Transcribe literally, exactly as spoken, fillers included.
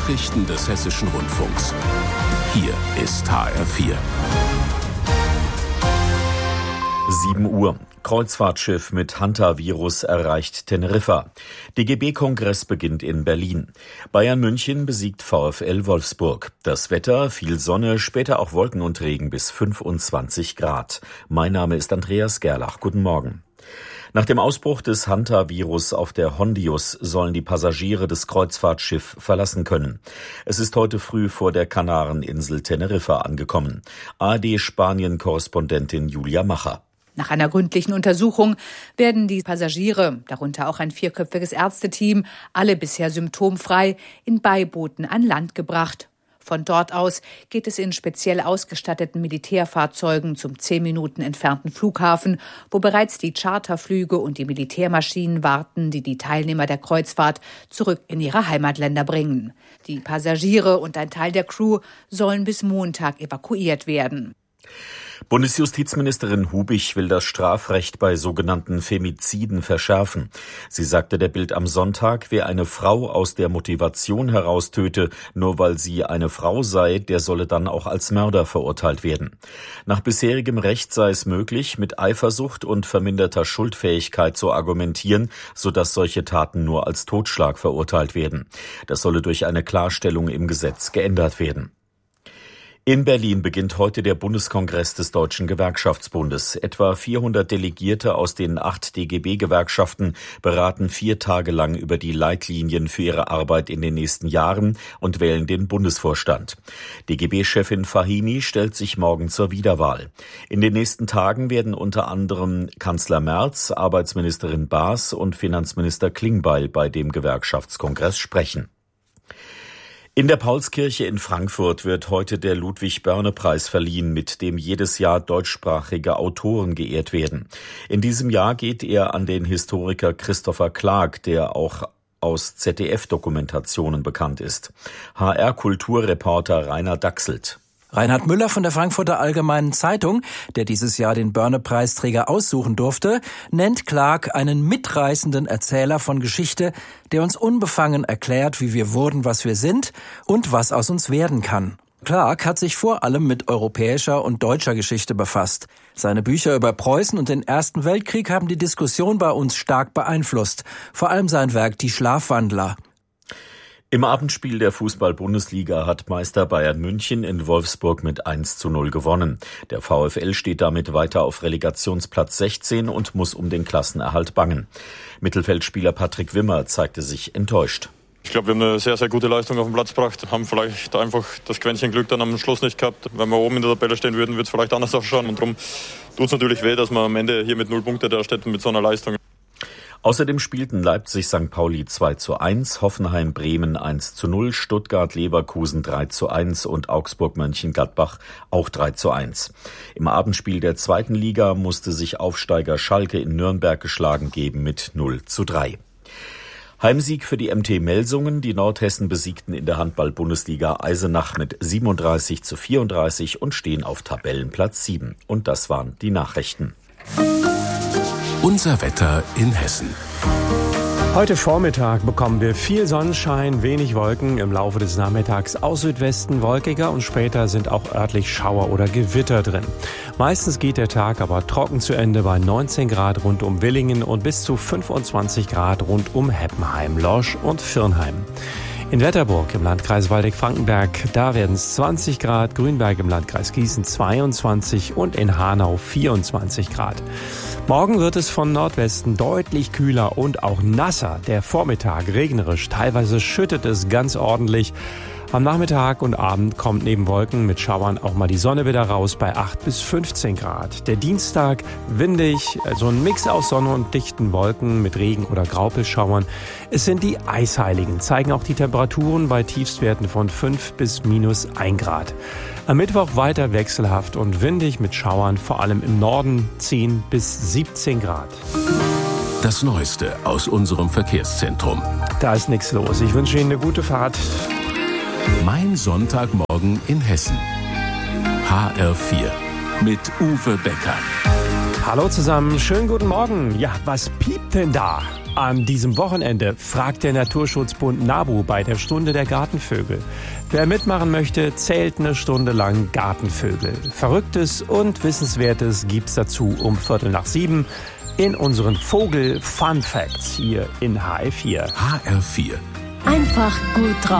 Nachrichten des Hessischen Rundfunks. Hier ist H R vier. sieben Uhr. Kreuzfahrtschiff mit Hantavirus erreicht Teneriffa. D G B-Kongress beginnt in Berlin. Bayern München besiegt VfL Wolfsburg. Das Wetter, viel Sonne, später auch Wolken und Regen bis fünfundzwanzig Grad. Mein Name ist Andreas Gerlach. Guten Morgen. Nach dem Ausbruch des Hantavirus auf der Hondius sollen die Passagiere des Kreuzfahrtschiff verlassen können. Es ist heute früh vor der Kanareninsel Teneriffa angekommen. A R D-Spanien-Korrespondentin Julia Macher. Nach einer gründlichen Untersuchung werden die Passagiere, darunter auch ein vierköpfiges Ärzteteam, alle bisher symptomfrei, in Beibooten an Land gebracht. Von dort aus geht es in speziell ausgestatteten Militärfahrzeugen zum zehn Minuten entfernten Flughafen, wo bereits die Charterflüge und die Militärmaschinen warten, die die Teilnehmer der Kreuzfahrt zurück in ihre Heimatländer bringen. Die Passagiere und ein Teil der Crew sollen bis Montag evakuiert werden. Bundesjustizministerin Hubich will das Strafrecht bei sogenannten Femiziden verschärfen. Sie sagte der Bild am Sonntag, wer eine Frau aus der Motivation heraus töte, nur weil sie eine Frau sei, der solle dann auch als Mörder verurteilt werden. Nach bisherigem Recht sei es möglich, mit Eifersucht und verminderter Schuldfähigkeit zu argumentieren, sodass solche Taten nur als Totschlag verurteilt werden. Das solle durch eine Klarstellung im Gesetz geändert werden. In Berlin beginnt heute der Bundeskongress des Deutschen Gewerkschaftsbundes. Etwa vierhundert Delegierte aus den acht D G B-Gewerkschaften beraten vier Tage lang über die Leitlinien für ihre Arbeit in den nächsten Jahren und wählen den Bundesvorstand. D G B-Chefin Fahimi stellt sich morgen zur Wiederwahl. In den nächsten Tagen werden unter anderem Kanzler Merz, Arbeitsministerin Baas und Finanzminister Klingbeil bei dem Gewerkschaftskongress sprechen. In der Paulskirche in Frankfurt wird heute der Ludwig-Börne-Preis verliehen, mit dem jedes Jahr deutschsprachige Autoren geehrt werden. In diesem Jahr geht er an den Historiker Christopher Clark, der auch aus Z D F-Dokumentationen bekannt ist. H R-Kulturreporter Rainer Dachselt. Reinhard Müller von der Frankfurter Allgemeinen Zeitung, der dieses Jahr den Börne-Preisträger aussuchen durfte, nennt Clark einen mitreißenden Erzähler von Geschichte, der uns unbefangen erklärt, wie wir wurden, was wir sind und was aus uns werden kann. Clark hat sich vor allem mit europäischer und deutscher Geschichte befasst. Seine Bücher über Preußen und den Ersten Weltkrieg haben die Diskussion bei uns stark beeinflusst, vor allem sein Werk Die Schlafwandler. Im Abendspiel der Fußball-Bundesliga hat Meister Bayern München in Wolfsburg mit eins zu null gewonnen. Der VfL steht damit weiter auf Relegationsplatz sechzehn und muss um den Klassenerhalt bangen. Mittelfeldspieler Patrick Wimmer zeigte sich enttäuscht. Ich glaube, wir haben eine sehr, sehr gute Leistung auf den Platz gebracht, haben vielleicht einfach das Quäntchen Glück dann am Schluss nicht gehabt. Wenn wir oben in der Tabelle stehen würden, würde es vielleicht anders ausschauen. Und darum tut es natürlich weh, dass man am Ende hier mit null Punkte da steht mit so einer Leistung. Außerdem spielten Leipzig Sankt Pauli zwei zu eins, Hoffenheim Bremen eins zu null, Stuttgart Leverkusen drei zu eins und Augsburg Mönchengladbach auch drei zu eins. Im Abendspiel der zweiten Liga musste sich Aufsteiger Schalke in Nürnberg geschlagen geben mit null zu drei. Heimsieg für die M T Melsungen. Die Nordhessen besiegten in der Handball-Bundesliga Eisenach mit siebenunddreißig zu vierunddreißig und stehen auf Tabellenplatz sieben. Und das waren die Nachrichten. Unser Wetter in Hessen. Heute Vormittag bekommen wir viel Sonnenschein, wenig Wolken, im Laufe des Nachmittags aus Südwesten wolkiger und später sind auch örtlich Schauer oder Gewitter drin. Meistens geht der Tag aber trocken zu Ende bei neunzehn Grad rund um Willingen und bis zu fünfundzwanzig Grad rund um Heppenheim, Lorsch und Virnheim. In Wetterburg im Landkreis Waldeck-Frankenberg, da werden es zwanzig Grad, Grünberg im Landkreis Gießen zweiundzwanzig und in Hanau vierundzwanzig Grad. Morgen wird es von Nordwesten deutlich kühler und auch nasser. Der Vormittag regnerisch, teilweise schüttet es ganz ordentlich. Am Nachmittag und Abend kommt neben Wolken mit Schauern auch mal die Sonne wieder raus bei acht bis fünfzehn Grad. Der Dienstag windig, so ein Mix aus Sonne und dichten Wolken mit Regen- oder Graupelschauern. Es sind die Eisheiligen, zeigen auch die Temperaturen bei Tiefstwerten von fünf bis minus ein Grad. Am Mittwoch weiter wechselhaft und windig mit Schauern, vor allem im Norden zehn bis siebzehn Grad. Das Neueste aus unserem Verkehrszentrum. Da ist nichts los. Ich wünsche Ihnen eine gute Fahrt. Mein Sonntagmorgen in Hessen. H R vier mit Uwe Becker. Hallo zusammen, schönen guten Morgen. Ja, was piept denn da? An diesem Wochenende fragt der Naturschutzbund NABU bei der Stunde der Gartenvögel. Wer mitmachen möchte, zählt eine Stunde lang Gartenvögel. Verrücktes und Wissenswertes gibt's dazu um Viertel nach sieben in unseren Vogel Fun Facts hier in H R vier. H R vier. Einfach gut drauf.